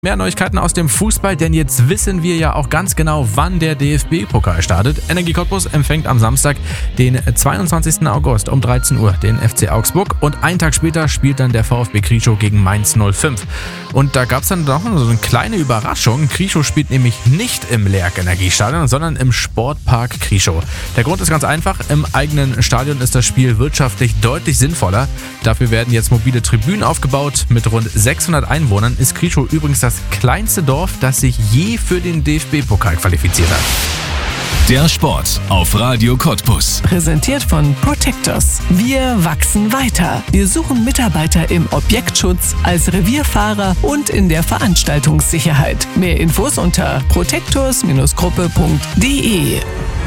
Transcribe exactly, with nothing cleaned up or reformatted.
Mehr Neuigkeiten aus dem Fußball, denn jetzt wissen wir ja auch ganz genau, wann der D F B-Pokal startet. Energie Cottbus empfängt am Samstag, den zweiundzwanzigsten August um dreizehn Uhr den F C Augsburg und einen Tag später spielt dann der VfB Krieschow gegen Mainz null fünf. Und da gab es dann doch so eine kleine Überraschung. Krieschow spielt nämlich nicht im Lerk Energiestadion, sondern im Sportpark Krieschow. Der Grund ist ganz einfach, im eigenen Stadion ist das Spiel wirtschaftlich deutlich sinnvoller. Dafür werden jetzt mobile Tribünen aufgebaut. Mit rund sechshundert Einwohnern ist Krieschow übrigens das kleinste Dorf, das sich je für den D F B-Pokal qualifiziert hat. Der Sport auf Radio Cottbus. Präsentiert von Protectors. Wir wachsen weiter. Wir suchen Mitarbeiter im Objektschutz, als Revierfahrer und in der Veranstaltungssicherheit. Mehr Infos unter protectors Gruppe punkt de.